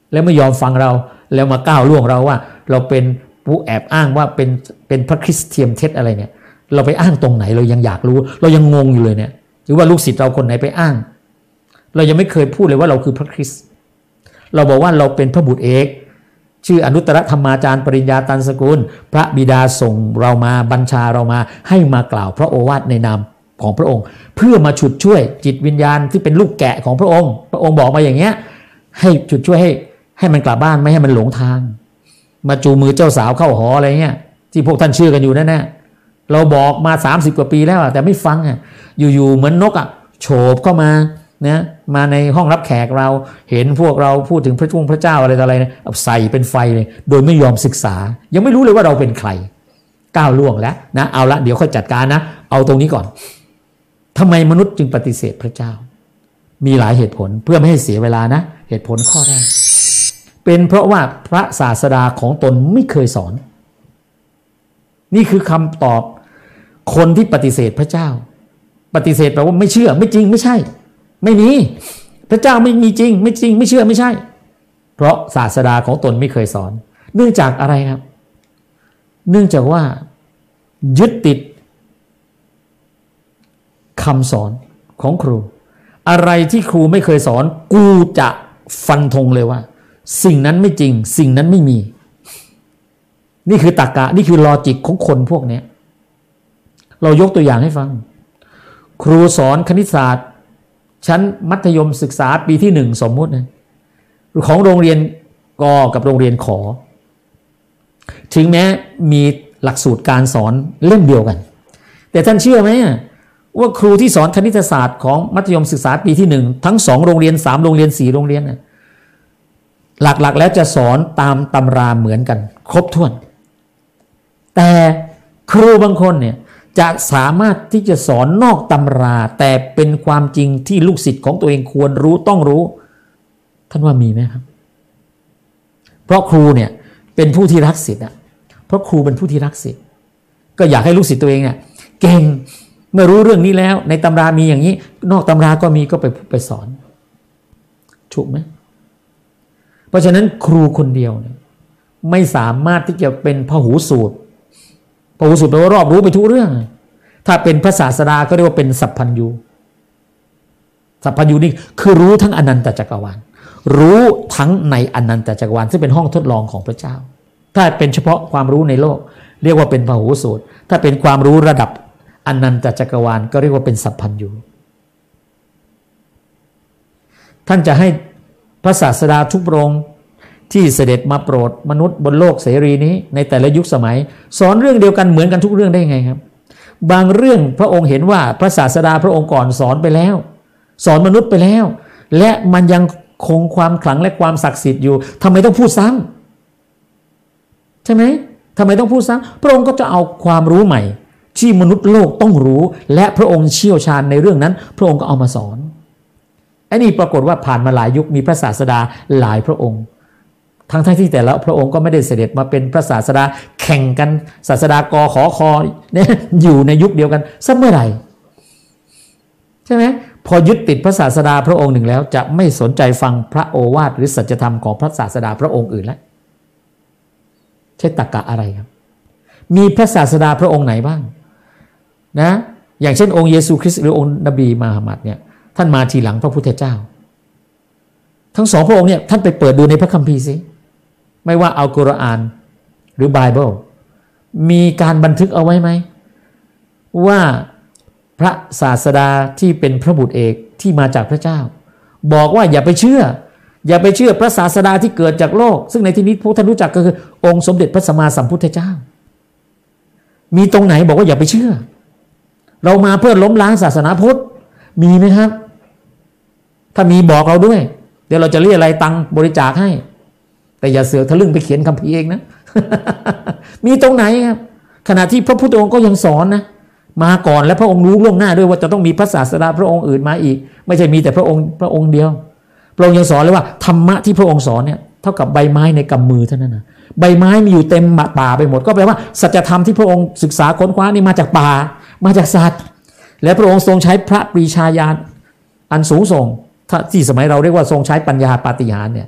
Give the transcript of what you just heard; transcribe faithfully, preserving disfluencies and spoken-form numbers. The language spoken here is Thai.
แล้วไม่ยอมฟังเราแล้วมาก้าวล่วงเราว่าเราเป็นผู้แอบอ้างว่าเป็นเป็นพระคริสต์เทียมเท็จอะไรเนี่ยเราไปอ้างตรงไหนเรายังอยากรู้เรายังงงอยู่เลยเนี่ยหรือว่าลูกศิษย์เราคนไหนไปอ้างเรายังไม่เคยพูดเลยว่าเราคือพระคริสต์เราบอกว่าเราเป็นพระบุตรเอกชื่ออนุตตรธรรมาจารย์ปริญญาตันสกุลพระบิดาส่งเรามาบัญชาเรามาให้มากล่าวพระโอวาทในนามของพระองค์เพื่อมาฉุดช่วยจิตวิญญาณที่เป็นลูกแกะของพระองค์พระองค์บอกมาอย่างเงี้ยให้ฉุดช่วยให้ให้มันกลับบ้านไม่ให้มันหลงทางมาจูมือเจ้าสาวเข้าหออะไรเงี้ยที่พวกท่านเชื่อกันอยู่นั่นแหละเราบอกมาสามสิบกว่าปีแล้วแต่ไม่ฟังอ่ะอยู่ๆเหมือนนกอ่ะโฉบเข้ามานะมาในห้องรับแขกเราเห็นพวกเราพูดถึงพระจุงพระเจ้าอะไรต่ออะไรนะเอาใส่เป็นไฟเลยโดยไม่ยอมศึกษายังไม่รู้เลยว่าเราเป็นใครก้าวล่วงแล้วนะเอาละเดี๋ยวค่อยจัดการนะเอาตรงนี้ก่อนทำไมมนุษย์จึงปฏิเสธพระเจ้ามีหลายเหตุผลเพื่อไม่ให้เสียเวลานะเหตุผลข้อแรกเป็นเพราะว่าพระศาสดาของตนไม่เคยสอนนี่คือคำตอบคนที่ปฏิเสธพระเจ้าปฏิเสธแปลว่าไม่เชื่อไม่จริงไม่ใช่ไม่มีพระเจ้าไม่มีจริงไม่จริงไม่เชื่อไม่ใช่เพราะศาสดาของตนไม่เคยสอนเนื่องจากอะไรครับเนื่องจากว่ายึดติดคำสอนของครูอะไรที่ครูไม่เคยสอนกูจะฟันธงเลยว่าสิ่งนั้นไม่จริงสิ่งนั้นไม่มีนี่คือตรรกะนี่คือลอจิกของคนพวกนี้เรายกตัวอย่างให้ฟังครูสอนคณิตศาสตร์ชั้นมัธยมศึกษาปีที่หนึ่งสมมุตินะของโรงเรียนกกับโรงเรียนขอถึงแม้มีหลักสูตรการสอนเล่มเดียวกันแต่ท่านเชื่อไหมว่าครูที่สอนคณิตศาสตร์ของมัธยมศึกษาปีที่หนึ่งทั้งสองโรงเรียนสามโรงเรียนสี่โรงเรียนนะหลักๆแล้วจะสอนตามตำราเหมือนกันครบถ้วนแต่ครูบางคนเนี่ยจะสามารถที่จะสอนนอกตำราแต่เป็นความจริงที่ลูกศิษย์ของตัวเองควรรู้ต้องรู้ท่านว่ามีไหมครับเพราะครูเนี่ยเป็นผู้ที่รักศิษย์อ่ะเพราะครูเป็นผู้ที่รักศิษย์ก็อยากให้ลูกศิษย์ตัวเองเนี่ยเก่งเมื่อรู้เรื่องนี้แล้วในตำรามีอย่างนี้นอกตำราก็มีก็ไปไปสอนถูกไหมเพราะฉะนั้นครูคนเดียวเนี่ยไม่สามารถที่จะเป็นพหูสูตรพหูสูตรแปลว่ารอบรู้ไปทุกเรื่องถ้าเป็นพระศาสดาก็เรียกว่าเป็นสัพพัญญูสัพพัญญูนี่คือรู้ทั้งอนันตจักรวาลรู้ทั้งในอนันตจักรวาลซึ่งเป็นห้องทดลองของพระเจ้าถ้าเป็นเฉพาะความรู้ในโลกเรียกว่าเป็นพหูสูตรถ้าเป็นความรู้ระดับอนันตจักรวาลก็เรียกว่าเป็นสัพพัญญูท่านจะให้พระศาสดาทุกพระองค์ที่เสด็จมาโปรดมนุษย์บนโลกเสรีนี้ในแต่ละยุคสมัยสอนเรื่องเดียวกันเหมือนกันทุกเรื่องได้ยังไงครับบางเรื่องพระองค์เห็นว่าพระศาสดาพระองค์ก่อนสอนไปแล้วสอนมนุษย์ไปแล้วและมันยังคงความขลังและความศักดิ์สิทธิ์อยู่ทำไมต้องพูดซ้ำใช่ไหมทำไมต้องพูดซ้ำพระองค์ก็จะเอาความรู้ใหม่ที่มนุษย์โลกต้องรู้และพระองค์เชี่ยวชาญในเรื่องนั้นพระองค์ก็เอามาสอนไอ้นี่ปรากฏว่าผ่านมาหลายยุคมีพระศาสดาหลายพระองค์ทั้งทั้งที่แต่ละพระองค์ก็ไม่ได้เสด็จมาเป็นพระศาสดาแข่งกันศาสดากอขอคอเนี่ยอยู่ในยุคเดียวกันสักเมื่อไหร่ใช่ไหมพอยึดติดพระศาสดาพระองค์หนึ่งแล้วจะไม่สนใจฟังพระโอวาทหรือสัจธรรมของพระศาสดาพระองค์อื่นแล้วใช่ตรรกะอะไรครับมีพระศาสดาพระองค์ไหนบ้างนะอย่างเช่นองค์เยซูคริสต์หรือองค์นบีมูฮัมหมัดเนี่ยท่านมาทีหลังพระพุทธเจ้าทั้งสองพระองค์เนี่ยท่านไปเปิดดูในพระคัมภีร์สิไม่ว่าอัลกุรอานหรือไบเบิลมีการบันทึกเอาไว้ไหมว่าพระศาสดาที่เป็นพระบุตรเอกที่มาจากพระเจ้าบอกว่าอย่าไปเชื่ออย่าไปเชื่อพระศาสดาที่เกิดจากโลกซึ่งในที่นี้พวกท่านรู้จักก็คือองค์สมเด็จพระสัมมาสัมพุทธเจ้ามีตรงไหนบอกว่าอย่าไปเชื่อเรามาเพื่อล้มล้างศาสนาพุทธมีไหมครับถ้ามีบอกเราด้วยเดี๋ยวเราจะเรียกอะไรตังบริจาคให้แต่อย่าเสือกทะลึ่งไปเขียนคัมภีร์เองนะ มีตรงไหนครับขณะที่พระพุทธองค์ก็ยังสอนนะมาก่อนและพระองค์รู้ล่วงหน้าด้วยว่าจะต้องมีพระศาสดาพระองค์อื่นมาอีกไม่ใช่มีแต่พระองค์พระองค์เดียวพระองค์ยังสอนเลยว่าธรรมะที่พระองค์สอนเนี่ยเท่ากับใบไม้ในกำมือเท่านั้นนะใบไม้มีอยู่เต็มป่าไปหมดก็แปลว่าสัจธรรมที่พระองค์ศึกษาค้นคว้านี่มาจากป่ามาจากสัตว์และพระองค์ทรงใช้พระปรีชาญาณอันสูงส่งที่สมัยเราเรียกว่าทรงใช้ปัญญาปาฏิหาริย์เนี่ย